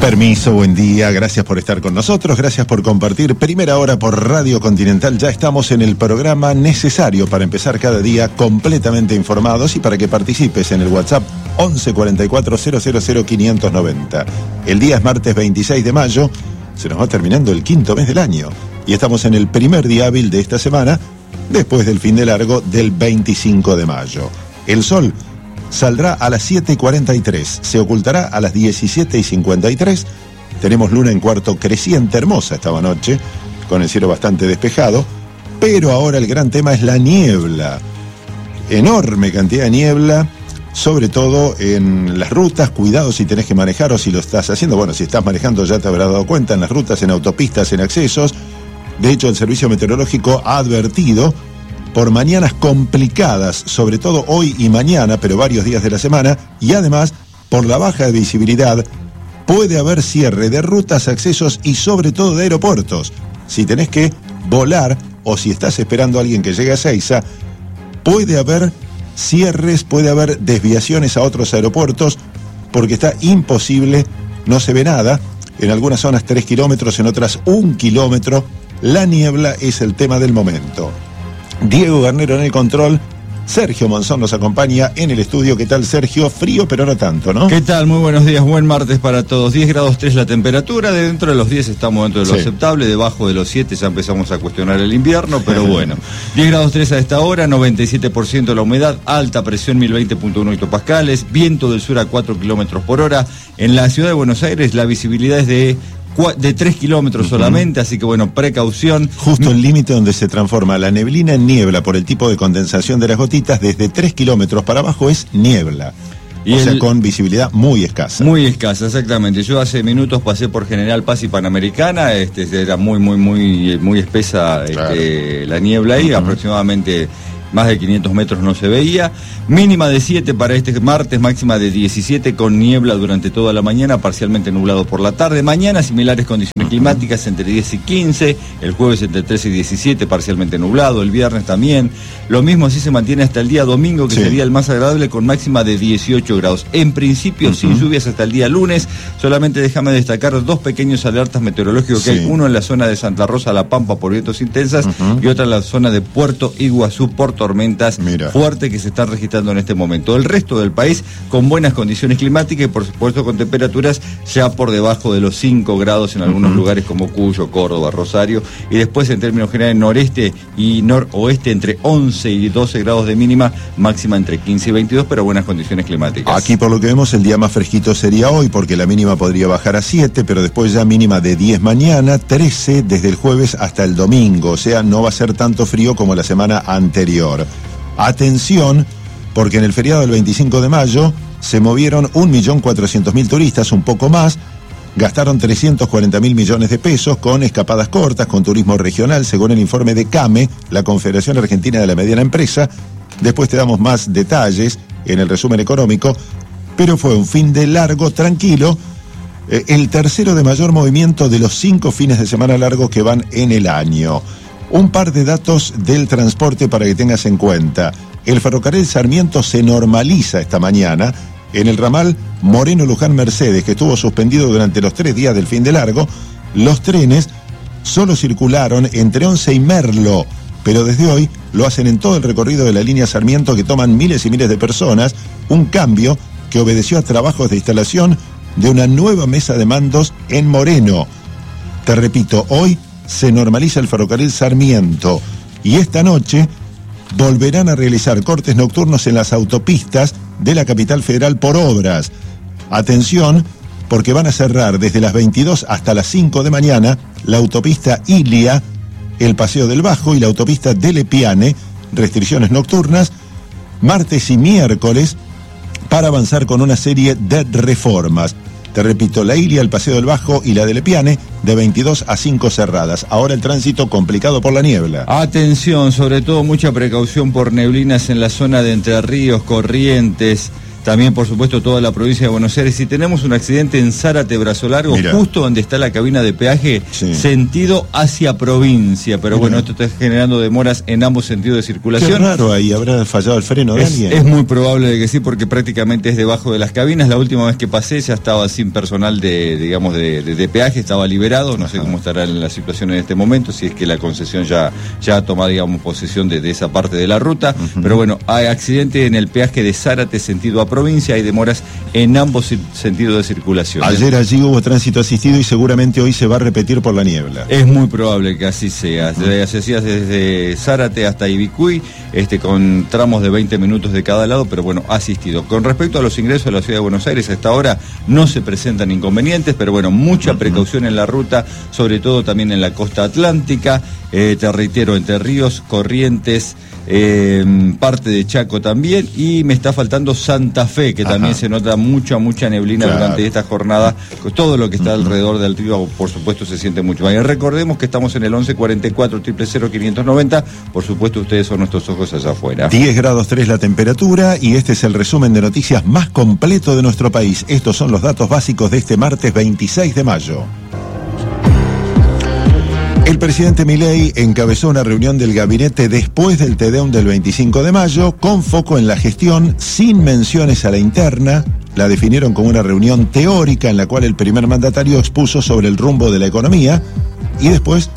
Permiso, buen día, gracias por estar con nosotros, gracias por compartir Primera Hora por Radio Continental. Ya estamos en el programa necesario para empezar cada día completamente informados y para que participes en el WhatsApp 11 44 000 590. El día es martes 26 de mayo, se nos va terminando el quinto mes del año y estamos en el primer día hábil de esta semana después del fin de largo del 25 de mayo. El sol saldrá a las 7:43, se ocultará a las 17:53. Tenemos luna en cuarto creciente, hermosa esta noche, con el cielo bastante despejado, pero ahora el gran tema es la niebla. Enorme cantidad de niebla, sobre todo en las rutas. Cuidado si tenés que manejar o si lo estás haciendo. Bueno, si estás manejando ya te habrás dado cuenta, en las rutas, en autopistas, en accesos. De hecho, el Servicio Meteorológico ha advertido por mañanas complicadas, sobre todo hoy y mañana, pero varios días de la semana, y además, por la baja de visibilidad, puede haber cierre de rutas, accesos y sobre todo de aeropuertos. Si tenés que volar o si estás esperando a alguien que llegue a Ezeiza, puede haber cierres, puede haber desviaciones a otros aeropuertos, porque está imposible, no se ve nada, en algunas zonas 3 kilómetros, en otras 1 kilómetro. La niebla es el tema del momento. Diego Garnero en el control, Sergio Monzón nos acompaña en el estudio. ¿Qué tal, Sergio? Frío, pero no tanto, ¿no? ¿Qué tal? Muy buenos días, buen martes para todos. 10 grados 3 la temperatura, de dentro de los 10 estamos dentro de lo aceptable, debajo de los 7 ya empezamos a cuestionar el invierno, pero bueno. 10 grados 3 a esta hora, 97% la humedad, alta presión 1020.1 hectopascales, viento del sur a 4 kilómetros por hora. En la ciudad de Buenos Aires la visibilidad es de 3 kilómetros solamente, así que bueno, precaución. Justo el límite donde se transforma la neblina en niebla por el tipo de condensación de las gotitas, desde 3 kilómetros para abajo es niebla. O sea, con visibilidad muy escasa. Muy escasa, exactamente. Yo hace minutos pasé por General Paz y Panamericana, era muy espesa la niebla ahí, aproximadamente más de 500 metros no se veía. Mínima de 7 para este martes, máxima de 17 con niebla durante toda la mañana, parcialmente nublado por la tarde. Mañana similares condiciones climáticas entre 10 y 15, el jueves entre 13 y 17, parcialmente nublado, el viernes también. Lo mismo así se mantiene hasta el día domingo, que sería el más agradable, con máxima de 18 grados. En principio, sin lluvias hasta el día lunes. Solamente déjame destacar 2 pequeños alertas meteorológicos que hay. Uno en la zona de Santa Rosa, La Pampa, por vientos intensas, y otra en la zona de Puerto Iguazú, por tormentas fuertes que se están registrando en este momento. El resto del país con buenas condiciones climáticas y por supuesto con temperaturas ya por debajo de los 5 grados en algunos lugares como Cuyo, Córdoba, Rosario, y después en términos generales noreste y noroeste entre 11 y 12 grados de mínima, máxima entre 15 y 22, pero buenas condiciones climáticas. Aquí por lo que vemos el día más fresquito sería hoy, porque la mínima podría bajar a 7, pero después ya mínima de 10 mañana, 13 desde el jueves hasta el domingo, o sea, no va a ser tanto frío como la semana anterior. Atención, porque en el feriado del 25 de mayo se movieron 1.400.000 turistas, un poco más, gastaron 340.000 millones de pesos con escapadas cortas, con turismo regional, según el informe de CAME, la Confederación Argentina de la Mediana Empresa. Después te damos más detalles en el resumen económico, pero fue un fin de largo, tranquilo, el tercero de mayor movimiento de los 5 fines de semana largos que van en el año. Un par de datos del transporte para que tengas en cuenta. El ferrocarril Sarmiento se normaliza esta mañana en el ramal Moreno-Luján-Mercedes, que estuvo suspendido durante los 3 días del fin de largo. Los trenes solo circularon entre Once y Merlo, pero desde hoy lo hacen en todo el recorrido de la línea Sarmiento, que toman miles y miles de personas. Un cambio que obedeció a trabajos de instalación de una nueva mesa de mandos en Moreno. Te repito, hoy se normaliza el ferrocarril Sarmiento y esta noche volverán a realizar cortes nocturnos en las autopistas de la capital federal por obras. Atención, porque van a cerrar desde las 22 hasta las 5 de mañana la autopista Ilia, el Paseo del Bajo y la autopista de Lepiane, restricciones nocturnas, martes y miércoles, para avanzar con una serie de reformas. Te repito, la Ilia, el Paseo del Bajo y la de Lepiane, de 22 a 5 cerradas. Ahora el tránsito complicado por la niebla. Atención, sobre todo mucha precaución por neblinas en la zona de Entre Ríos, Corrientes, También, por supuesto, toda la provincia de Buenos Aires. Y tenemos un accidente en Zárate, Brazo Largo, justo donde está la cabina de peaje, sentido hacia provincia. Pero bueno, esto está generando demoras en ambos sentidos de circulación. Qué raro ahí, ¿habrá fallado el freno de alguien? Es muy probable de que sí, porque prácticamente es debajo de las cabinas. La última vez que pasé ya estaba sin personal de peaje, estaba liberado. No sé cómo estará la situación en este momento, si es que la concesión ya ha tomado, digamos, posesión de esa parte de la ruta. Pero bueno, hay accidente en el peaje de Zárate, sentido a provincia, hay demoras en ambos sentidos de circulación. Ayer allí hubo tránsito asistido y seguramente hoy se va a repetir por la niebla. Es muy probable que así sea. Se hacía desde Zárate hasta Ibicuy, con tramos de 20 minutos de cada lado, pero bueno, asistido. Con respecto a los ingresos a la ciudad de Buenos Aires, hasta ahora no se presentan inconvenientes, pero bueno, mucha precaución en la ruta, sobre todo también en la costa atlántica, te reitero, Entre Ríos, Corrientes, parte de Chaco también, y me está faltando Santa Fe, que también se nota mucha neblina durante esta jornada. Todo lo que está alrededor del río, por supuesto, se siente mucho más. Y recordemos que estamos en el 1144 000 590. Por supuesto, ustedes son nuestros ojos allá afuera. 10 grados 3 la temperatura, y este es el resumen de noticias más completo de nuestro país. Estos son los datos básicos de este martes 26 de mayo. El presidente Milei encabezó una reunión del gabinete después del Te Deum del 25 de mayo, con foco en la gestión, sin menciones a la interna. La definieron como una reunión teórica en la cual el primer mandatario expuso sobre el rumbo de la economía, y después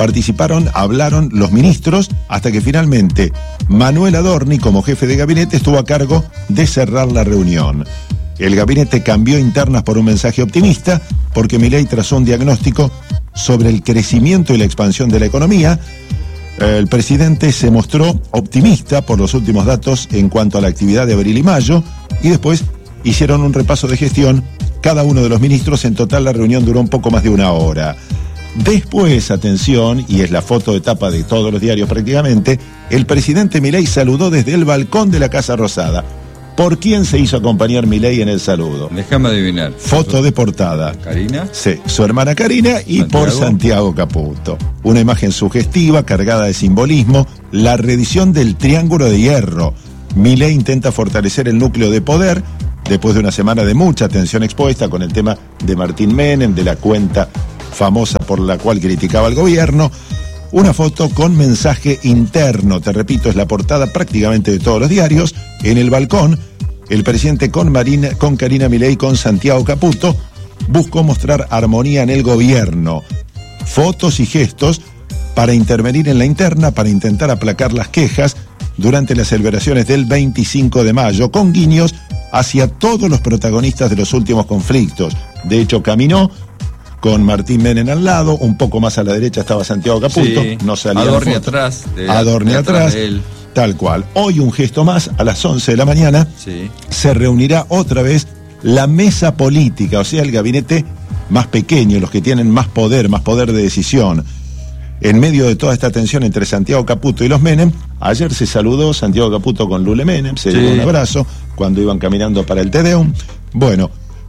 hablaron los ministros, hasta que finalmente Manuel Adorni, como jefe de gabinete, estuvo a cargo de cerrar la reunión. El gabinete cambió internas por un mensaje optimista, porque Milei trazó un diagnóstico sobre el crecimiento y la expansión de la economía. El presidente se mostró optimista por los últimos datos en cuanto a la actividad de abril y mayo, y después hicieron un repaso de gestión cada uno de los ministros. En total la reunión duró un poco más de una hora. Después, atención, y es la foto de tapa de todos los diarios prácticamente, el presidente Milei saludó desde el balcón de la Casa Rosada. ¿Por quién se hizo acompañar Milei en el saludo? Déjame adivinar. Foto de portada. ¿Karina? Sí, su hermana Karina y ¿Santiago? Por Santiago Caputo. Una imagen sugestiva, cargada de simbolismo, la reedición del Triángulo de Hierro. Milei intenta fortalecer el núcleo de poder después de una semana de mucha tensión expuesta con el tema de Martín Menem, de la cuenta famosa por la cual criticaba al gobierno. Una foto con mensaje interno, te repito, es la portada prácticamente de todos los diarios. En el balcón, el presidente con Karina Milei, con Santiago Caputo, buscó mostrar armonía en el gobierno. Fotos y gestos para intervenir en la interna, para intentar aplacar las quejas durante las celebraciones del 25 de mayo, con guiños hacia todos los protagonistas de los últimos conflictos. De hecho, caminó con Martín Menem al lado, un poco más a la derecha estaba Santiago Caputo, no salía Adorni atrás. Adorni atrás, tal cual. Hoy un gesto más, a las 11 de la mañana, se reunirá otra vez la mesa política, o sea, el gabinete más pequeño, los que tienen más poder de decisión. En medio de toda esta tensión entre Santiago Caputo y los Menem, ayer se saludó Santiago Caputo con Lule Menem, se dio un abrazo cuando iban caminando para el Te Deum. Bueno,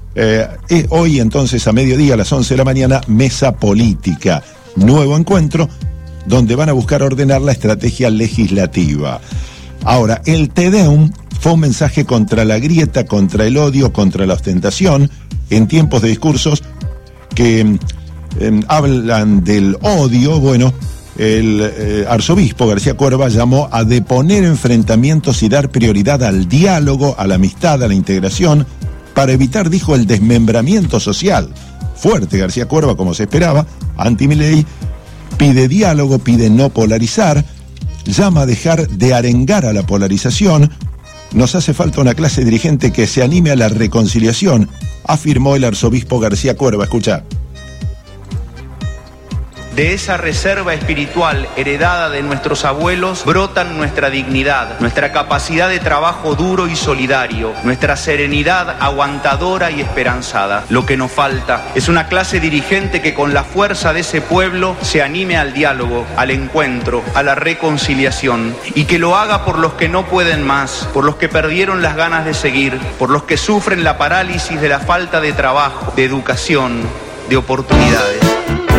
hoy entonces a mediodía, a las 11 de la mañana, mesa política, nuevo encuentro donde van a buscar ordenar la estrategia legislativa. Ahora, el Te Deum fue un mensaje contra la grieta, contra el odio, contra la ostentación, en tiempos de discursos que hablan del odio. Bueno, el arzobispo García Cuerva llamó a deponer enfrentamientos y dar prioridad al diálogo, a la amistad, a la integración, para evitar, dijo, el desmembramiento social. Fuerte García Cuerva, como se esperaba, anti-Milei, pide diálogo, pide no polarizar, llama a dejar de arengar a la polarización. Nos hace falta una clase dirigente que se anime a la reconciliación, afirmó el arzobispo García Cuerva. Escuchá. De esa reserva espiritual heredada de nuestros abuelos brotan nuestra dignidad, nuestra capacidad de trabajo duro y solidario, nuestra serenidad aguantadora y esperanzada. Lo que nos falta es una clase dirigente que con la fuerza de ese pueblo se anime al diálogo, al encuentro, a la reconciliación, y que lo haga por los que no pueden más, por los que perdieron las ganas de seguir, por los que sufren la parálisis de la falta de trabajo, de educación, de oportunidades.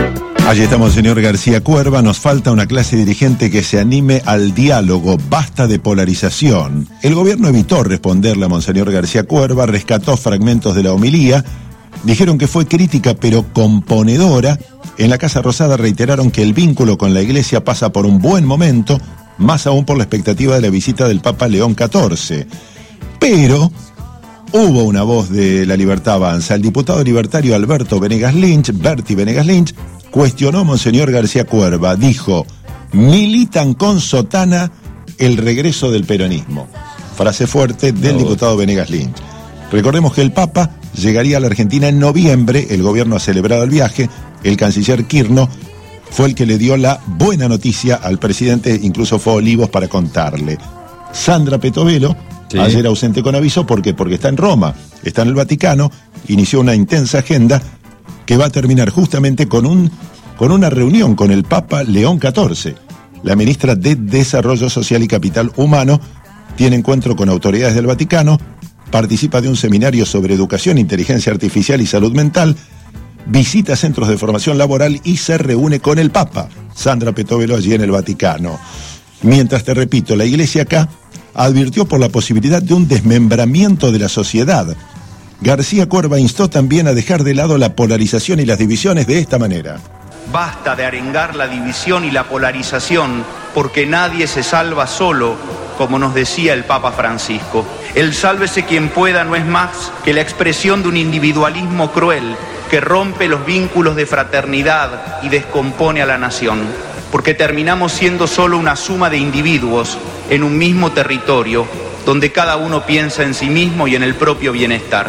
Allí está Monseñor García Cuerva. Nos falta una clase dirigente que se anime al diálogo. Basta de polarización. El gobierno evitó responderle a Monseñor García Cuerva, rescató fragmentos de la homilía. Dijeron que fue crítica pero componedora. En la Casa Rosada reiteraron que el vínculo con la Iglesia pasa por un buen momento, más aún por la expectativa de la visita del Papa León XIV. Pero hubo una voz de La Libertad Avanza. El diputado libertario Alberto Venegas Lynch, Berti Venegas Lynch, cuestionó a Monseñor García Cuerva. Dijo: militan con sotana el regreso del peronismo. Frase fuerte del diputado Venegas Lynch. Recordemos que el Papa llegaría a la Argentina en noviembre. El gobierno ha celebrado el viaje. El canciller Kirchner fue el que le dio la buena noticia al presidente, incluso fue a Olivos para contarle. Sandra Petovelo, sí, ayer ausente con aviso, ¿por qué? Porque está en Roma, está en el Vaticano, inició una intensa agenda que va a terminar justamente con una reunión con el Papa León XIV. La ministra de Desarrollo Social y Capital Humano tiene encuentro con autoridades del Vaticano, participa de un seminario sobre educación, inteligencia artificial y salud mental, visita centros de formación laboral y se reúne con el Papa. Sandra Petovelo allí en el Vaticano. Mientras, te repito, la Iglesia acá advirtió por la posibilidad de un desmembramiento de la sociedad. García Cuerva instó también a dejar de lado la polarización y las divisiones de esta manera. Basta de arengar la división y la polarización, porque nadie se salva solo, como nos decía el Papa Francisco. El sálvese quien pueda no es más que la expresión de un individualismo cruel que rompe los vínculos de fraternidad y descompone a la nación, porque terminamos siendo solo una suma de individuos en un mismo territorio, donde cada uno piensa en sí mismo y en el propio bienestar.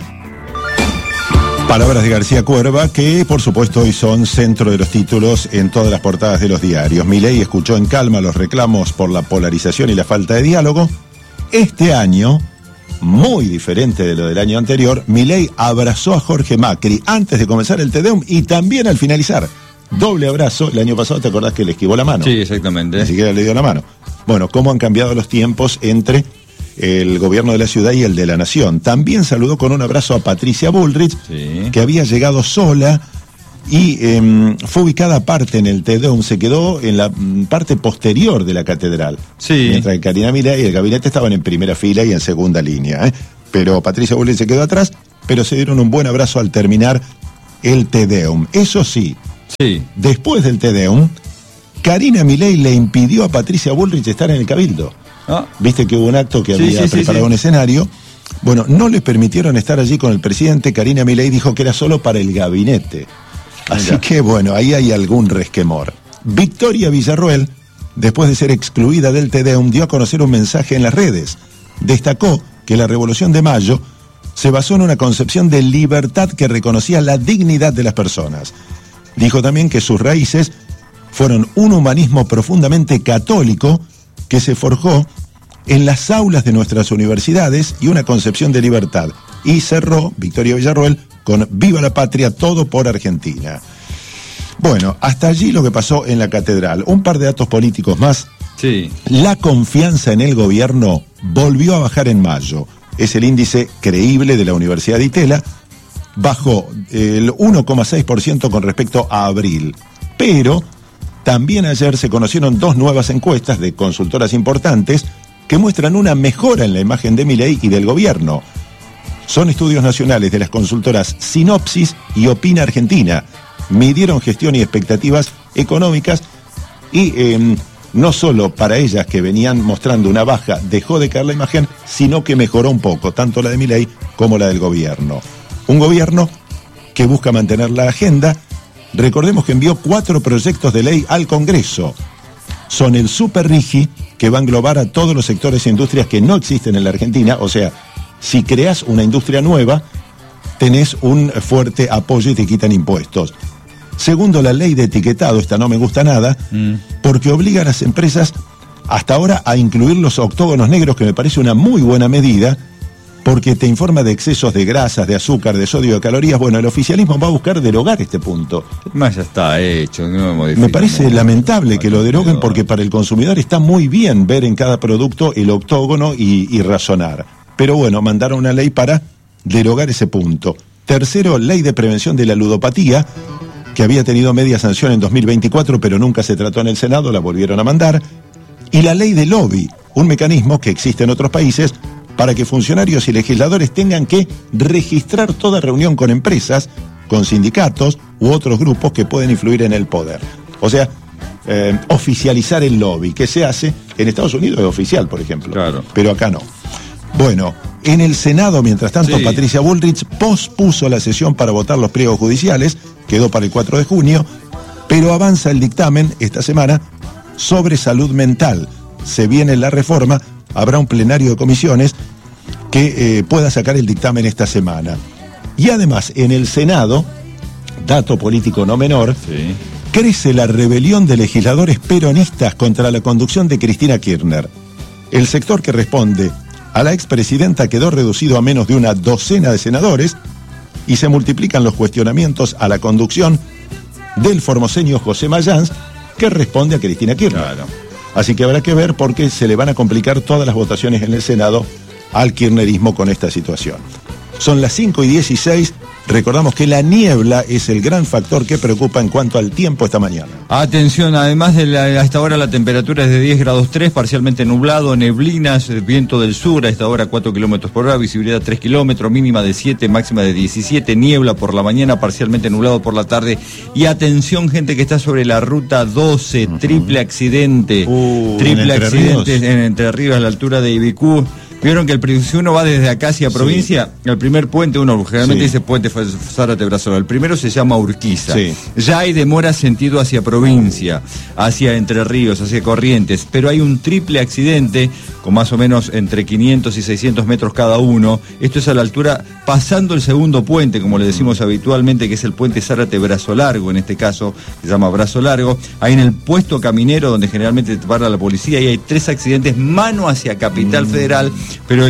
Palabras de García Cuerva que, por supuesto, hoy son centro de los títulos en todas las portadas de los diarios. Milei escuchó en calma los reclamos por la polarización y la falta de diálogo. Este año, muy diferente de lo del año anterior, Milei abrazó a Jorge Macri antes de comenzar el Te Deum y también al finalizar. Doble abrazo. El año pasado, ¿te acordás que le esquivó la mano? Sí, exactamente. Ni siquiera le dio la mano. Bueno, cómo han cambiado los tiempos entre el gobierno de la ciudad y el de la nación. También saludó con un abrazo a Patricia Bullrich, sí, que había llegado sola y fue ubicada aparte en el Te Deum, se quedó en la parte posterior de la catedral. Sí. Mientras que Karina Milei y el gabinete estaban en primera fila y en segunda línea. Pero Patricia Bullrich se quedó atrás, pero se dieron un buen abrazo al terminar el Te Deum. Eso sí, después del Te Deum, Karina Milei le impidió a Patricia Bullrich estar en el Cabildo. Viste que hubo un acto que había preparado un escenario. Bueno, no les permitieron estar allí con el presidente. Karina Milei dijo que era solo para el gabinete. Así que bueno, ahí hay algún resquemor. Victoria Villarroel, después de ser excluida del Te Deum, dio a conocer un mensaje en las redes. Destacó que la Revolución de Mayo se basó en una concepción de libertad que reconocía la dignidad de las personas. Dijo también que sus raíces fueron un humanismo profundamente católico que se forjó en las aulas de nuestras universidades y una concepción de libertad. Y cerró Victoria Villarroel con Viva la Patria, todo por Argentina. Bueno, hasta allí lo que pasó en la catedral. Un par de datos políticos más. Sí. La confianza en el gobierno volvió a bajar en mayo. Es el índice creíble de la Universidad de Itela. Bajó el 1,6% con respecto a abril. Pero también ayer se conocieron dos nuevas encuestas de consultoras importantes que muestran una mejora en la imagen de Milei y del gobierno. Son estudios nacionales de las consultoras Sinopsis y Opina Argentina. Midieron gestión y expectativas económicas y no solo para ellas, que venían mostrando una baja, dejó de caer la imagen, sino que mejoró un poco, tanto la de Milei como la del gobierno. Un gobierno que busca mantener la agenda. Recordemos que envió 4 proyectos de ley al Congreso. Son el Super Rigi, que va a englobar a todos los sectores e industrias que no existen en la Argentina. O sea, si creas una industria nueva, tenés un fuerte apoyo y te quitan impuestos. Segundo, la ley de etiquetado. Esta no me gusta nada, porque obliga a las empresas hasta ahora a incluir los octógonos negros, que me parece una muy buena medida, porque te informa de excesos de grasas, de azúcar, de sodio, de calorías. Bueno, el oficialismo va a buscar derogar este punto. Más ya está hecho. No me parece lamentable que lo deroguen, porque para el consumidor está muy bien ver en cada producto el octógono y razonar. Pero bueno, mandaron una ley para derogar ese punto. Tercero, ley de prevención de la ludopatía. que había tenido media sanción en 2024, pero nunca se trató en el Senado, la volvieron a mandar. Y la ley de lobby, un mecanismo que existe en otros países para que funcionarios y legisladores tengan que registrar toda reunión con empresas, con sindicatos u otros grupos que pueden influir en el poder. O sea, oficializar el lobby, que se hace en Estados Unidos es oficial, por ejemplo, claro, pero acá no. Bueno, en el Senado, mientras tanto, sí, Patricia Bullrich pospuso la sesión para votar los pliegos judiciales, quedó para el 4 de junio, pero avanza el dictamen esta semana sobre salud mental. Se viene la reforma, habrá un plenario de comisiones que pueda sacar el dictamen esta semana. Y además, en el Senado, dato político no menor, sí, crece la rebelión de legisladores peronistas contra la conducción de Cristina Kirchner. El sector que responde a la expresidenta quedó reducido a menos de una docena de senadores y se multiplican los cuestionamientos a la conducción del formoseño José Mayans, que responde a Cristina Kirchner. Claro. Así que habrá que ver porque se le van a complicar todas las votaciones en el Senado al kirchnerismo con esta situación. Son las 5:16. Recordamos que la niebla es el gran factor que preocupa en cuanto al tiempo esta mañana. Atención, además a esta hora la temperatura es de 10 grados 3, parcialmente nublado, neblinas, viento del sur, a esta hora 4 kilómetros por hora, visibilidad 3 kilómetros, mínima de 7, máxima de 17, niebla por la mañana, parcialmente nublado por la tarde. Y atención, gente que está sobre la ruta 12, triple accidente, triple accidente en Entre Ríos, a la altura de Ibicú. Vieron que si uno va desde acá hacia provincia, sí, el primer puente, uno generalmente dice puente Zárate Brazos, el primero se llama Urquiza. Sí. Ya hay demora sentido hacia provincia, hacia Entre Ríos, hacia Corrientes, pero hay un triple accidente con más o menos entre 500 y 600 metros cada uno. Esto es a la altura, pasando el segundo puente, como le decimos habitualmente, que es el puente Zárate Brazo Largo, en este caso se llama Brazo Largo. Ahí en el puesto caminero, donde generalmente para la policía, y hay 3 accidentes mano hacia Capital Federal, pero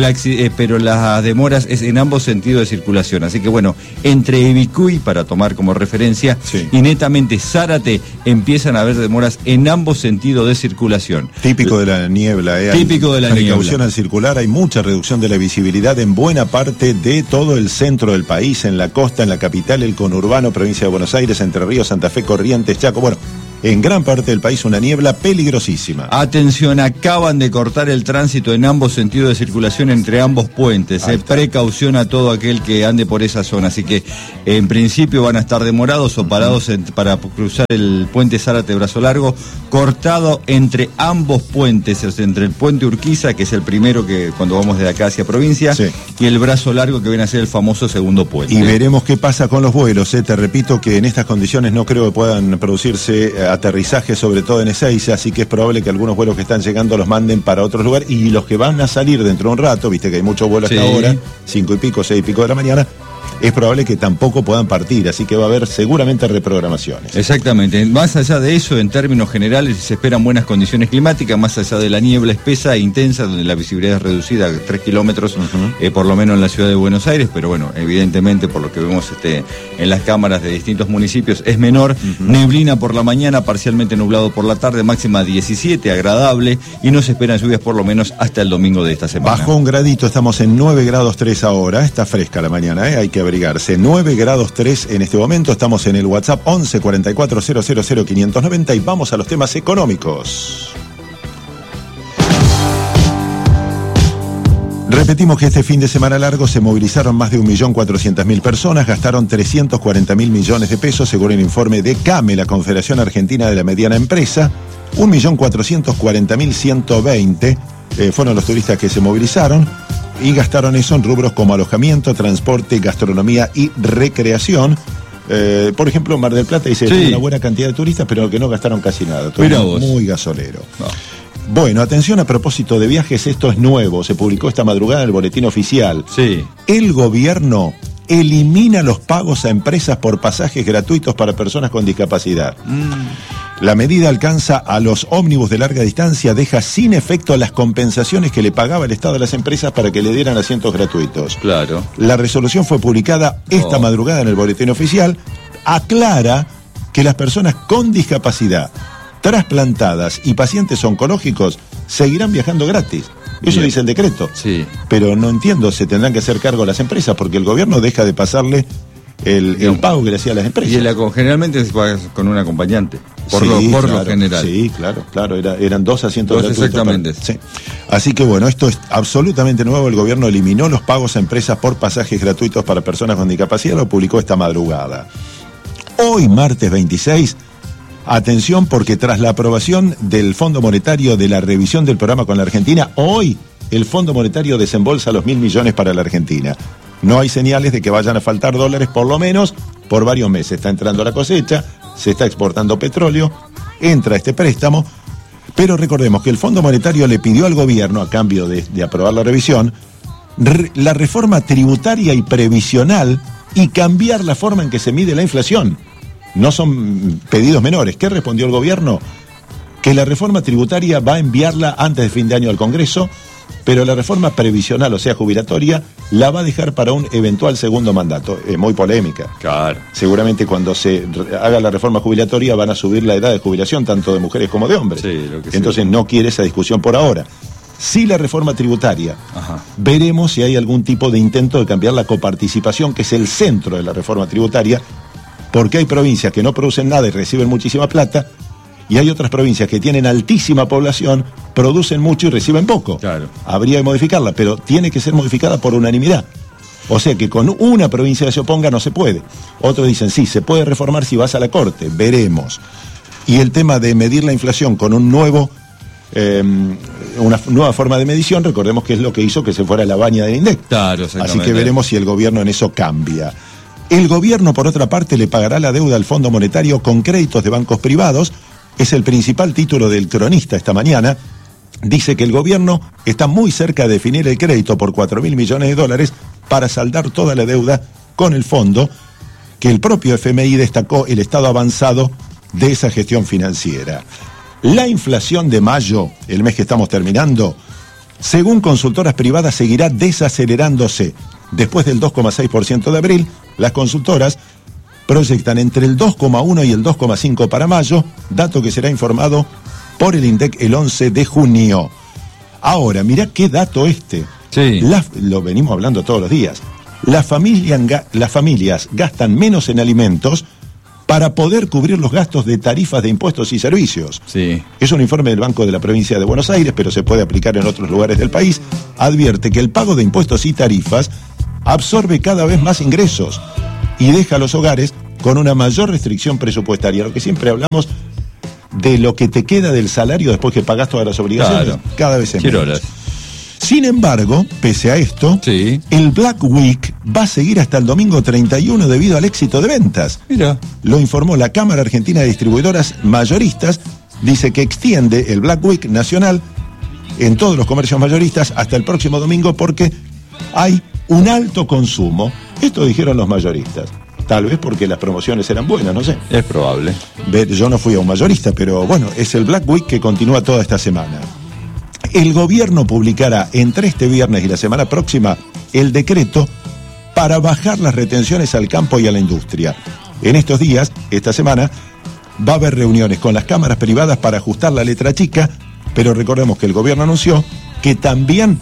las demoras es en ambos sentidos de circulación. Así que bueno, entre Ibicuy, para tomar como referencia, sí, y netamente Zárate, empiezan a haber demoras en ambos sentidos de circulación. Típico de la niebla, típico de la precaución niebla. Al circular, hay mucha reducción de la visibilidad en buena parte de todo el centro del país, en la costa, en la capital, el conurbano, provincia de Buenos Aires, Entre Ríos, Santa Fe, Corrientes, Chaco, bueno, en gran parte del país una niebla peligrosísima. Atención, acaban de cortar el tránsito en ambos sentidos de circulación entre ambos puentes. Precaución a todo aquel que ande por esa zona. Así que en principio van a estar demorados o parados para cruzar el puente Zárate Brazo Largo, cortado entre ambos puentes, o sea, entre el puente Urquiza, que es el primero que cuando vamos de acá hacia provincia, sí, y el Brazo Largo, que viene a ser el famoso segundo puente. Y veremos qué pasa con los vuelos. Te repito que en estas condiciones no creo que puedan producirse aterrizaje, sobre todo en Ezeiza, así que es probable que algunos vuelos que están llegando los manden para otros lugares, y los que van a salir dentro de un rato, viste que hay muchos vuelos hasta ahora, 5 y pico, 6 y pico de la mañana, es probable que tampoco puedan partir, así que va a haber seguramente reprogramaciones. Exactamente. Más allá de eso, en términos generales, se esperan buenas condiciones climáticas, más allá de la niebla espesa e intensa, donde la visibilidad es reducida a 3 kilómetros, por lo menos en la ciudad de Buenos Aires, pero bueno, evidentemente, por lo que vemos en las cámaras de distintos municipios, es menor. Neblina por la mañana, parcialmente nublado por la tarde, máxima 17, agradable, y no se esperan lluvias por lo menos hasta el domingo de esta semana. Bajó un gradito, estamos en 9 grados 3 ahora, está fresca la mañana, hay que abrigarse. 9 grados 3 en este momento, estamos en el WhatsApp 11 44 000 590 y vamos a los temas económicos. Repetimos que este fin de semana largo se movilizaron más de 1.400.000 personas, gastaron 340.000 millones de pesos, según el informe de CAME, la Confederación Argentina de la Mediana Empresa. 1.440.120 fueron los turistas que se movilizaron y gastaron eso en rubros como alojamiento, transporte, gastronomía y recreación. Por ejemplo, Mar del Plata dice una buena cantidad de turistas, pero que no gastaron casi nada. Todo muy gasolero. No. Bueno, atención, a propósito de viajes, esto es nuevo, se publicó esta madrugada en el boletín oficial. Sí. El gobierno elimina los pagos a empresas por pasajes gratuitos para personas con discapacidad. La medida alcanza a los ómnibus de larga distancia, deja sin efecto las compensaciones que le pagaba el Estado a las empresas para que le dieran asientos gratuitos. Claro. La resolución fue publicada esta madrugada en el boletín oficial. Aclara que las personas con discapacidad, trasplantadas y pacientes oncológicos seguirán viajando gratis. Eso dice el decreto. Sí. Pero no entiendo, se tendrán que hacer cargo las empresas porque el gobierno deja de pasarle el pago que le hacía a las empresas. Y generalmente se paga con un acompañante, por lo general. Sí, claro, eran 2 asientos gratuitos. Exactamente. Sí. Así que bueno, esto es absolutamente nuevo. El gobierno eliminó los pagos a empresas por pasajes gratuitos para personas con discapacidad, lo publicó esta madrugada. Hoy, martes 26, atención, porque tras la aprobación del Fondo Monetario de la revisión del programa con la Argentina, hoy el Fondo Monetario desembolsa los 1.000 millones para la Argentina. No hay señales de que vayan a faltar dólares, por lo menos por varios meses. Está entrando la cosecha, se está exportando petróleo, entra este préstamo, pero recordemos que el Fondo Monetario le pidió al gobierno, a cambio de aprobar la revisión, la reforma tributaria y previsional y cambiar la forma en que se mide la inflación. No son pedidos menores. ¿Qué respondió el gobierno? Que la reforma tributaria va a enviarla antes de fin de año al Congreso, pero la reforma previsional, o sea, jubilatoria, la va a dejar para un eventual segundo mandato. Es muy polémica. Claro. Seguramente cuando se haga la reforma jubilatoria van a subir la edad de jubilación tanto de mujeres como de hombres. Sí, lo que entonces sí. No quiere esa discusión por ahora. Sí, la reforma tributaria. Veremos si hay algún tipo de intento de cambiar la coparticipación, que es el centro de la reforma tributaria, porque hay provincias que no producen nada y reciben muchísima plata, y hay otras provincias que tienen altísima población, producen mucho y reciben poco. Claro. Habría que modificarla, pero tiene que ser modificada por unanimidad. O sea que con una provincia que se oponga no se puede. Otros dicen, sí, se puede reformar si vas a la Corte, veremos. Y el tema de medir la inflación con un nuevo, una nueva forma de medición, recordemos que es lo que hizo que se fuera la baña del INDEC. Claro, exactamente. Así que veremos si el gobierno en eso cambia. El gobierno, por otra parte, le pagará la deuda al Fondo Monetario con créditos de bancos privados. Es el principal título del Cronista esta mañana. Dice que el gobierno está muy cerca de definir el crédito por 4.000 millones de dólares para saldar toda la deuda con el fondo, que el propio FMI destacó el estado avanzado de esa gestión financiera. La inflación de mayo, el mes que estamos terminando, según consultoras privadas, seguirá desacelerándose. Después del 2,6% de abril, las consultoras proyectan entre el 2,1 y el 2,5 para mayo, dato que será informado por el INDEC el 11 de junio. Ahora, mirá qué dato este. Sí. Lo venimos hablando todos los días. Las familias gastan menos en alimentos para poder cubrir los gastos de tarifas de impuestos y servicios. Sí. Es un informe del Banco de la Provincia de Buenos Aires, pero se puede aplicar en otros lugares del país. Advierte que el pago de impuestos y tarifas absorbe cada vez más ingresos y deja a los hogares con una mayor restricción presupuestaria. Lo que siempre hablamos de lo que te queda del salario después que pagas todas las obligaciones, claro, cada vez es menos. menos. Sin embargo, pese a esto, sí, el Black Week va a seguir hasta el domingo 31 debido al éxito de ventas. Mira. Lo informó la Cámara Argentina de Distribuidoras Mayoristas. Dice que extiende el Black Week nacional en todos los comercios mayoristas hasta el próximo domingo porque hay un alto consumo. Esto dijeron los mayoristas. Tal vez porque las promociones eran buenas, no sé. Es probable. Yo no fui a un mayorista, pero bueno, es el Black Week que continúa toda esta semana. El gobierno publicará entre este viernes y la semana próxima el decreto para bajar las retenciones al campo y a la industria. En estos días, esta semana, va a haber reuniones con las cámaras privadas para ajustar la letra chica, pero recordemos que el gobierno anunció que también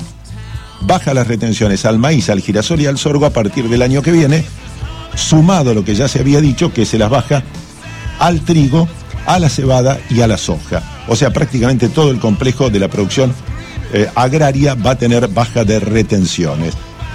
baja las retenciones al maíz, al girasol y al sorgo a partir del año que viene, sumado a lo que ya se había dicho, que se las baja al trigo, a la cebada y a la soja. O sea, prácticamente todo el complejo de la producción agraria va a tener baja de retenciones.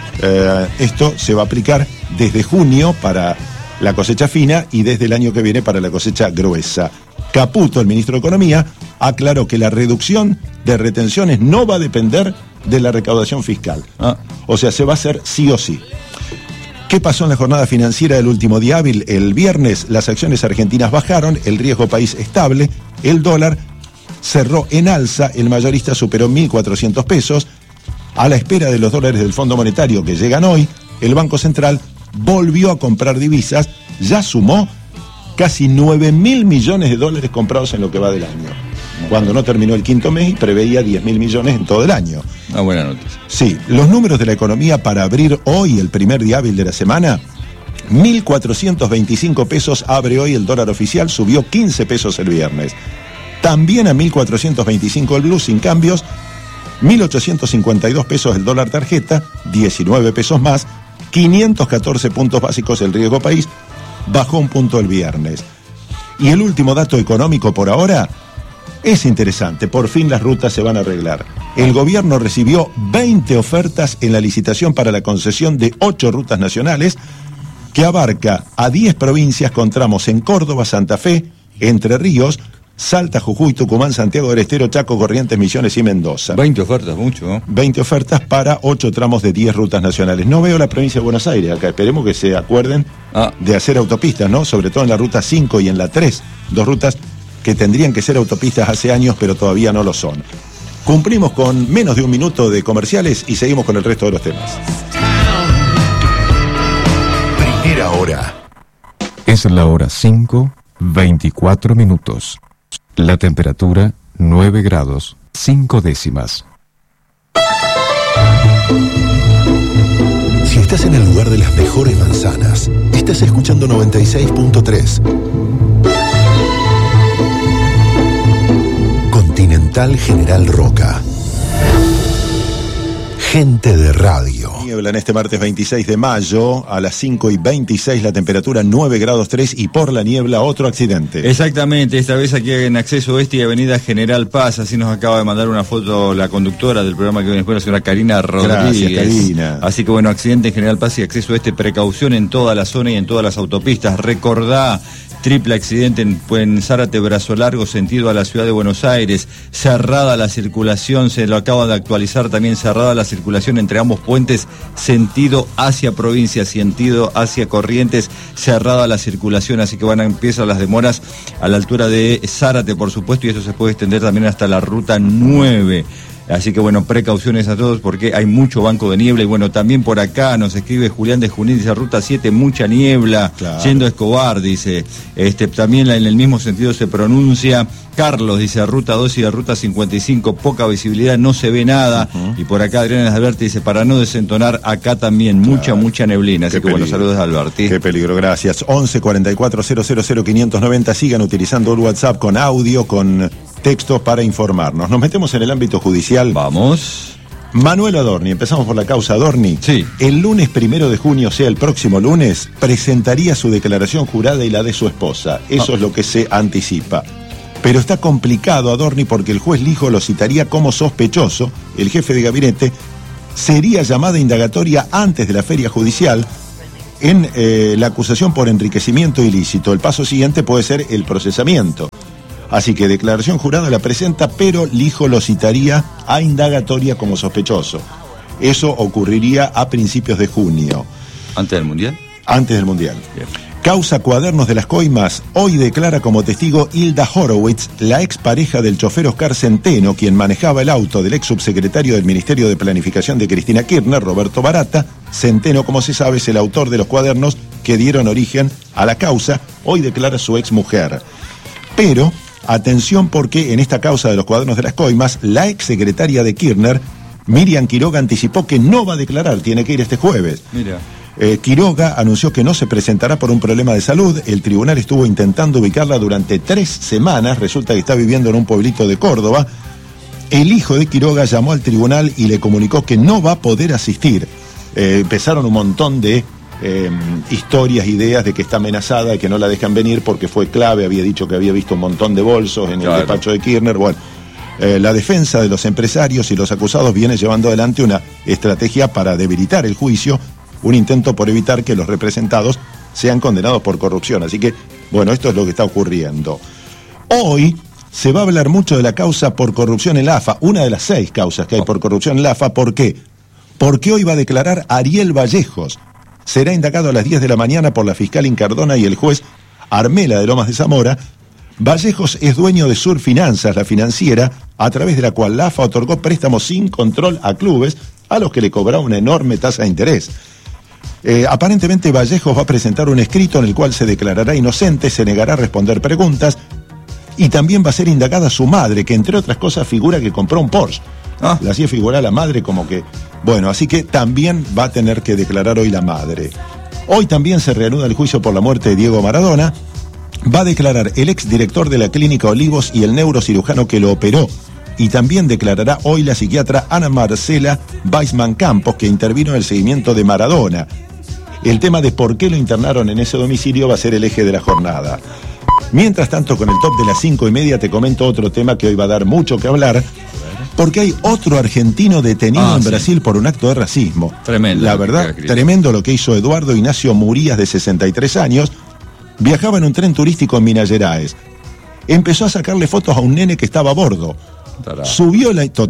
Esto se va a aplicar desde junio para la cosecha fina y desde el año que viene para la cosecha gruesa. Caputo, el ministro de Economía, aclaró que la reducción de retenciones no va a depender de la recaudación fiscal. O sea, se va a hacer sí o sí. ¿Qué pasó en la jornada financiera del último día hábil? El viernes las acciones argentinas bajaron, el riesgo país estable, el dólar cerró en alza, el mayorista superó 1.400 pesos. A la espera de los dólares del Fondo Monetario que llegan hoy, el Banco Central volvió a comprar divisas, ya sumó casi 9.000 millones de dólares comprados en lo que va del año. Cuando no terminó el quinto mes y preveía 10.000 millones en todo el año. Una buena noticia. Sí, los números de la economía para abrir hoy, el primer día hábil de la semana, 1.425 pesos abre hoy el dólar oficial, subió 15 pesos el viernes. También a 1.425 el blue sin cambios, 1.852 pesos el dólar tarjeta, 19 pesos más, 514 puntos básicos el riesgo país, bajó un punto el viernes. Y el último dato económico por ahora es interesante, por fin las rutas se van a arreglar. El gobierno recibió 20 ofertas en la licitación para la concesión de 8 rutas nacionales, que abarca a 10 provincias con tramos en Córdoba, Santa Fe, Entre Ríos, Salta, Jujuy, Tucumán, Santiago del Estero, Chaco, Corrientes, Misiones y Mendoza. 20 ofertas, mucho, ¿no? 20 ofertas para 8 tramos de 10 rutas nacionales. No veo la provincia de Buenos Aires acá, esperemos que se acuerden de hacer autopistas, ¿no? Sobre todo en la ruta 5 y en la 3, 2 rutas que tendrían que ser autopistas hace años, pero todavía no lo son. Cumplimos con menos de un minuto de comerciales y seguimos con el resto de los temas. Primera hora. Es la hora 5:24. La temperatura 9 grados 5 décimas. Si estás en el lugar de las mejores manzanas, estás escuchando 96.3. Continental General Roca. Gente de radio. Niebla en este martes 26 de mayo, a las 5:26, la temperatura 9 grados 3 y por la niebla otro accidente. Exactamente, esta vez aquí en Acceso Oeste y Avenida General Paz, así nos acaba de mandar una foto la conductora del programa que viene después, la señora Karina Rodríguez. Gracias, Karina. Así que bueno, accidente en General Paz y Acceso Oeste, precaución en toda la zona y en todas las autopistas. Recordá, triple accidente en Zárate, Brazo Largo, sentido a la ciudad de Buenos Aires, cerrada la circulación, se lo acaba de actualizar también, cerrada la circulación entre ambos puentes, sentido hacia provincia, sentido hacia Corrientes, cerrada la circulación, así que empiezan las demoras a la altura de Zárate, por supuesto, y eso se puede extender también hasta la ruta 9. Así que bueno, precauciones a todos porque hay mucho banco de niebla. Y bueno, también por acá nos escribe Julián de Junín, dice ruta 7, mucha niebla, claro. Yendo a Escobar, dice. También en el mismo sentido se pronuncia Carlos, dice ruta 2 y la ruta 55, poca visibilidad, no se ve nada. Y por acá Adrián Alberti dice, para no desentonar, acá también mucha neblina. Así que bueno, saludos a Alberti. Qué peligro, gracias. 11 44 000 590, sigan utilizando el WhatsApp con audio, con textos para informarnos. Nos metemos en el ámbito judicial. Vamos. Manuel Adorni, empezamos por la causa Adorni. Sí. El lunes 1 de junio, o sea, el próximo lunes, presentaría su declaración jurada y la de su esposa. Eso es lo que se anticipa. Pero está complicado Adorni porque el juez Lijo lo citaría como sospechoso. El jefe de gabinete sería llamada indagatoria antes de la feria judicial en la acusación por enriquecimiento ilícito. El paso siguiente puede ser el procesamiento. Así que declaración jurada la presenta, pero Lijo lo citaría a indagatoria como sospechoso. Eso ocurriría a principios de junio. ¿Antes del Mundial? Antes del Mundial. Bien. Causa Cuadernos de las Coimas. Hoy declara como testigo Hilda Horowitz, la expareja del chofer Oscar Centeno, quien manejaba el auto del ex subsecretario del Ministerio de Planificación de Cristina Kirchner, Roberto Barata. Centeno, como se sabe, es el autor de los cuadernos que dieron origen a la causa. Hoy declara su exmujer. Pero atención porque en esta causa de los Cuadernos de las Coimas, la exsecretaria de Kirchner, Miriam Quiroga, anticipó que no va a declarar, tiene que ir este jueves. Mira. Quiroga anunció que no se presentará por un problema de salud. El tribunal estuvo intentando ubicarla durante 3 semanas, resulta que está viviendo en un pueblito de Córdoba. El hijo de Quiroga llamó al tribunal y le comunicó que no va a poder asistir. Empezaron un montón de historias, ideas de que está amenazada y que no la dejan venir porque fue clave, había dicho que había visto un montón de bolsos en el despacho de Kirchner. Bueno, la defensa de los empresarios y los acusados viene llevando adelante una estrategia para debilitar el juicio, un intento por evitar que los representados sean condenados por corrupción. Así que, bueno, esto es lo que está ocurriendo. Hoy se va a hablar mucho de la causa por corrupción en la AFA, una de las 6 causas que hay por corrupción en la AFA. ¿Por qué? Porque hoy va a declarar Ariel Vallejos. Será indagado a las 10 de la mañana por la fiscal Incardona y el juez Armela de Lomas de Zamora. Vallejos es dueño de Sur Finanzas, la financiera, a través de la cual la AFA otorgó préstamos sin control a clubes a los que le cobraba una enorme tasa de interés. Aparentemente Vallejos va a presentar un escrito en el cual se declarará inocente, se negará a responder preguntas y también va a ser indagada su madre, que entre otras cosas figura que compró un Porsche. La hacía figurar la madre como que... Bueno, así que también va a tener que declarar hoy la madre. Hoy también se reanuda el juicio por la muerte de Diego Maradona. Va a declarar el exdirector de la Clínica Olivos y el neurocirujano que lo operó. Y también declarará hoy la psiquiatra Ana Marcela Weisman Campos, que intervino en el seguimiento de Maradona. El tema de por qué lo internaron en ese domicilio va a ser el eje de la jornada. Mientras tanto, con el top de las 5:30 te comento otro tema que hoy va a dar mucho que hablar, porque hay otro argentino detenido en Brasil por un acto de racismo. Tremendo. La verdad, tremendo lo que hizo Eduardo Ignacio Murías, de 63 años. Viajaba en un tren turístico en Minas Gerais. Empezó a sacarle fotos a un nene que estaba a bordo. Subió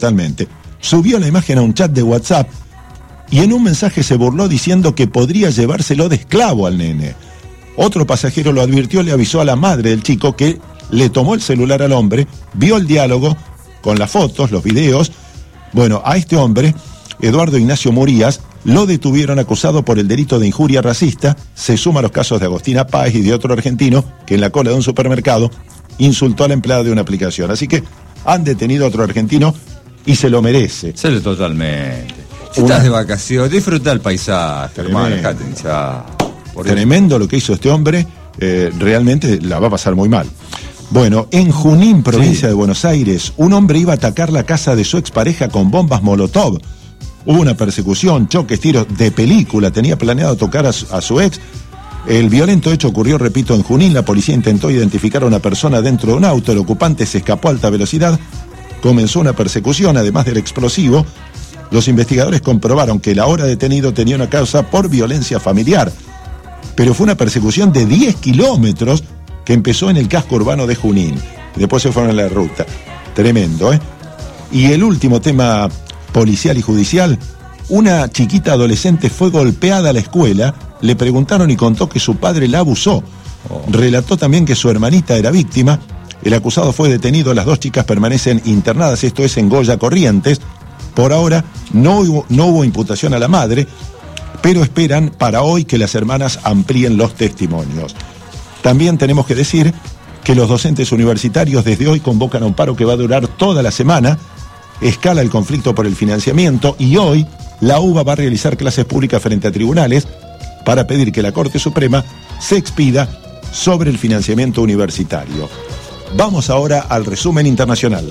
la imagen a un chat de WhatsApp y en un mensaje se burló diciendo que podría llevárselo de esclavo al nene. Otro pasajero lo advirtió, le avisó a la madre del chico, que le tomó el celular al hombre, vio el diálogo con las fotos, los videos. Bueno, a este hombre, Eduardo Ignacio Murías, lo detuvieron acusado por el delito de injuria racista. Se suma a los casos de Agostina Páez y de otro argentino que en la cola de un supermercado insultó a la empleada de una aplicación. Así que han detenido a otro argentino y se lo merece. Totalmente. Si estás de vacaciones, disfruta el paisaje, hermano. Tremendo lo que hizo este hombre, realmente la va a pasar muy mal. Bueno, en Junín, provincia de Buenos Aires, un hombre iba a atacar la casa de su expareja con bombas Molotov. Hubo una persecución, choques, tiros de película, tenía planeado tocar a su ex. El violento hecho ocurrió, repito, en Junín. La policía intentó identificar a una persona dentro de un auto, el ocupante se escapó a alta velocidad, comenzó una persecución, además del explosivo. Los investigadores comprobaron que el ahora detenido tenía una causa por violencia familiar. Pero fue una persecución de 10 kilómetros que empezó en el casco urbano de Junín. Después se fueron a la ruta. Tremendo, ¿eh? Y el último tema policial y judicial. Una chiquita adolescente fue golpeada a la escuela. Le preguntaron y contó que su padre la abusó. Relató también que su hermanita era víctima. El acusado fue detenido. Las dos chicas permanecen internadas. Esto es en Goya, Corrientes. Por ahora no hubo imputación a la madre, pero esperan para hoy que las hermanas amplíen los testimonios. También tenemos que decir que los docentes universitarios desde hoy convocan a un paro que va a durar toda la semana. Escala el conflicto por el financiamiento y hoy la UBA va a realizar clases públicas frente a tribunales para pedir que la Corte Suprema se expida sobre el financiamiento universitario. Vamos ahora al resumen internacional.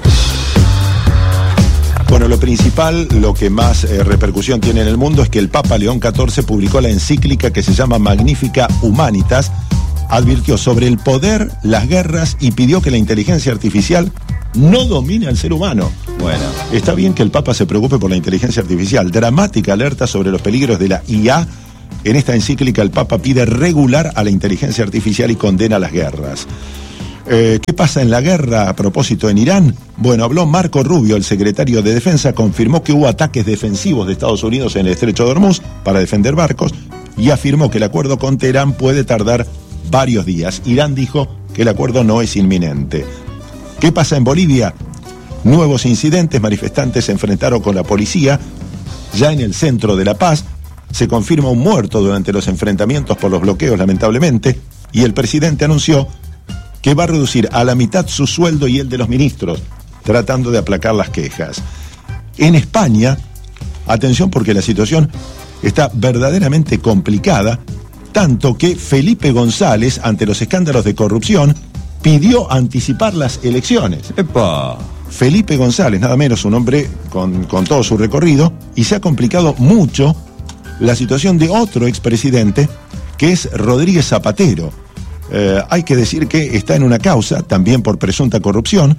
Bueno, lo principal, lo que más repercusión tiene en el mundo es que el Papa León XIV publicó la encíclica que se llama Magnificat Humanitas. Advirtió sobre el poder, las guerras y pidió que la inteligencia artificial no domine al ser humano. Bueno. Está bien que el Papa se preocupe por la inteligencia artificial. Dramática alerta sobre los peligros de la IA. En esta encíclica el Papa pide regular a la inteligencia artificial y condena las guerras. ¿Qué pasa en la guerra a propósito en Irán? Bueno, habló Marco Rubio, el secretario de Defensa, confirmó que hubo ataques defensivos de Estados Unidos en el estrecho de Hormuz para defender barcos y afirmó que el acuerdo con Teherán puede tardar varios días. Irán dijo que el acuerdo no es inminente. ¿Qué pasa en Bolivia? Nuevos incidentes, manifestantes se enfrentaron con la policía. Ya en el centro de La Paz se confirma un muerto durante los enfrentamientos por los bloqueos, lamentablemente, y el presidente anunció que va a reducir a la mitad su sueldo y el de los ministros, tratando de aplacar las quejas. En España, atención porque la situación está verdaderamente complicada, tanto que Felipe González, ante los escándalos de corrupción, pidió anticipar las elecciones. ¡Epa! Felipe González, nada menos, un hombre con todo su recorrido, y se ha complicado mucho la situación de otro expresidente, que es Rodríguez Zapatero. Hay que decir que está en una causa, también por presunta corrupción,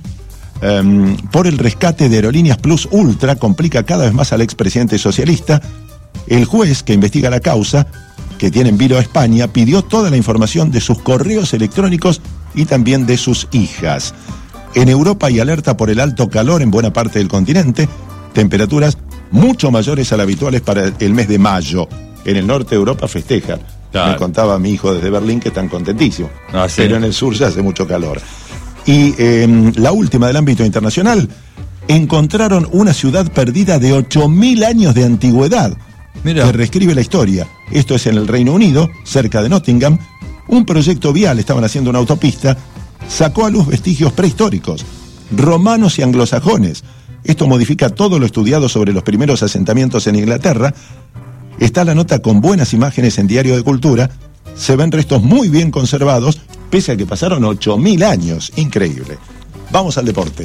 por el rescate de Aerolíneas Plus Ultra, complica cada vez más al expresidente socialista. El juez que investiga la causa, que tiene en vilo a España, pidió toda la información de sus correos electrónicos y también de sus hijas. En Europa hay alerta por el alto calor en buena parte del continente, temperaturas mucho mayores a las habituales para el mes de mayo. En el norte de Europa festeja. Claro. Me contaba mi hijo desde Berlín que están contentísimos. Sí. Pero en el sur ya hace mucho calor. Y la última del ámbito internacional, encontraron una ciudad perdida de 8.000 años de antigüedad. Mira. Que reescribe la historia. Esto es en el Reino Unido, cerca de Nottingham. Un proyecto vial, estaban haciendo una autopista, sacó a luz vestigios prehistóricos, romanos y anglosajones. Esto modifica todo lo estudiado sobre los primeros asentamientos en Inglaterra. Está la nota con buenas imágenes en Diario de Cultura. Se ven restos muy bien conservados, pese a que pasaron 8.000 años. Increíble. Vamos al deporte.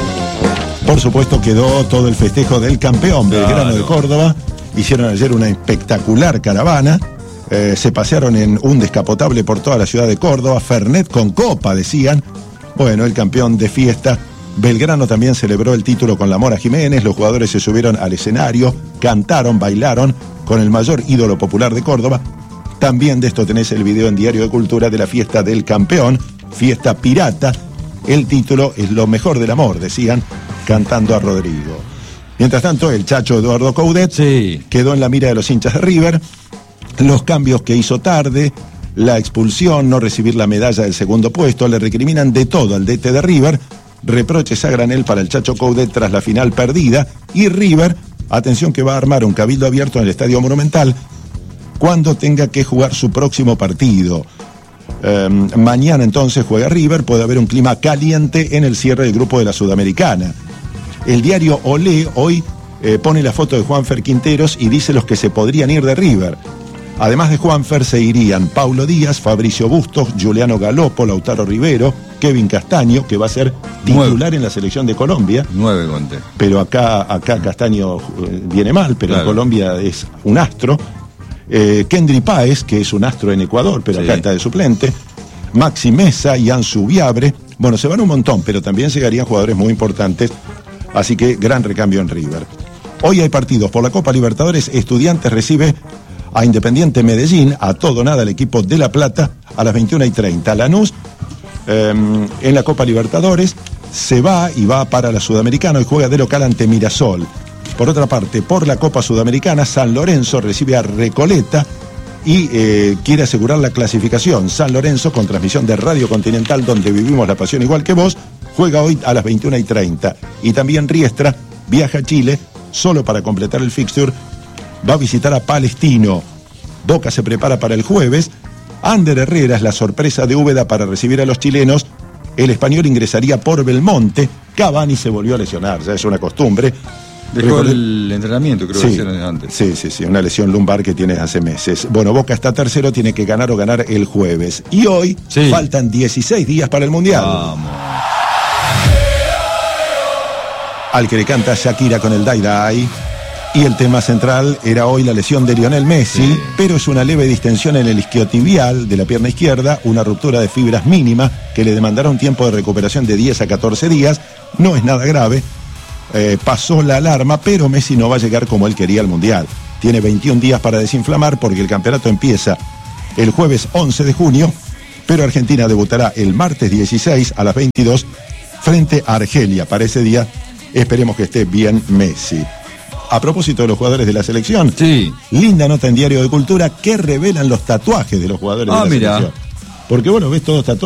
Por supuesto quedó todo el festejo del campeón Belgrano de Córdoba. Hicieron ayer una espectacular caravana. Se pasearon en un descapotable por toda la ciudad de Córdoba, Fernet con copa, decían. Bueno, el campeón de fiesta. Belgrano también celebró el título con la Mora Jiménez. Los jugadores se subieron al escenario, cantaron, bailaron con el mayor ídolo popular de Córdoba. También de esto tenés el video en Diario de Cultura de la fiesta del campeón, fiesta pirata. El título es Lo mejor del amor, decían, cantando a Rodrigo. Mientras tanto, el Chacho Eduardo Coudet quedó en la mira de los hinchas de River. Los cambios que hizo tarde, la expulsión, no recibir la medalla del segundo puesto, le recriminan de todo al DT de River. Reproches a granel para el Chacho Coudet tras la final perdida. Y River, atención que va a armar un cabildo abierto en el Estadio Monumental cuando tenga que jugar su próximo partido. Mañana entonces juega River, puede haber un clima caliente en el cierre del grupo de la Sudamericana. El diario Olé hoy pone la foto de Juanfer Quinteros y dice los que se podrían ir de River. Además de Juanfer se irían Paulo Díaz, Fabricio Bustos, Juliano Galopo, Lautaro Rivero, Kevin Castaño, que va a ser titular en la selección de Colombia. 9 conté. Pero acá Castaño viene mal, pero claro, en Colombia es un astro. Kendry Páez, que es un astro en Ecuador, pero acá está de suplente. Maxi Mesa, Ian Subiabre. Bueno, se van un montón, pero también llegarían jugadores muy importantes. Así que gran recambio en River. Hoy hay partidos por la Copa Libertadores. Estudiantes recibe a Independiente Medellín, a todo nada el equipo de La Plata, a las 21:30. Lanús, en la Copa Libertadores, se va y va para la Sudamericana y juega de local ante Mirasol. Por otra parte, por la Copa Sudamericana, San Lorenzo recibe a Recoleta y quiere asegurar la clasificación. San Lorenzo, con transmisión de Radio Continental, donde vivimos la pasión igual que vos, juega hoy a las 21:30. Y también Riestra viaja a Chile, solo para completar el fixture, va a visitar a Palestino. Boca se prepara para el jueves. Ander Herrera es la sorpresa de Úbeda para recibir a los chilenos. El español ingresaría por Belmonte. Cavani se volvió a lesionar, ya es una costumbre. Dejó el entrenamiento, creo que hicieron antes. Sí, una lesión lumbar que tiene hace meses. Bueno, Boca está tercero, tiene que ganar o ganar el jueves. Y hoy faltan 16 días para el Mundial. Vamos. Al que le canta Shakira con el Dai Dai. Y el tema central era hoy la lesión de Lionel Messi, pero es una leve distensión en el isquiotibial de la pierna izquierda, una ruptura de fibras mínima que le demandará un tiempo de recuperación de 10 a 14 días. No es nada grave. Pasó la alarma, pero Messi no va a llegar como él quería al Mundial. Tiene 21 días para desinflamar porque el campeonato empieza el jueves 11 de junio, pero Argentina debutará el martes 16 a las 22 frente a Argelia. Para ese día esperemos que esté bien Messi. A propósito de los jugadores de la selección, linda nota en Diario de Cultura que revelan los tatuajes de los jugadores de la selección. Porque bueno, ves todos tatuajes.